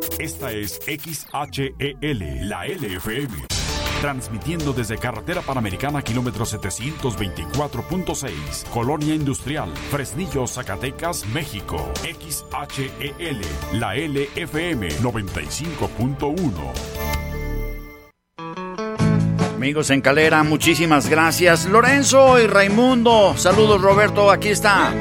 Esta es XHEL, la LFM. Transmitiendo desde Carretera Panamericana, kilómetro 724.6, Colonia Industrial, Fresnillo, Zacatecas, México. XHEL, la LFM 95.1. Amigos en Calera, muchísimas gracias. Lorenzo y Raimundo, saludos Roberto, aquí está.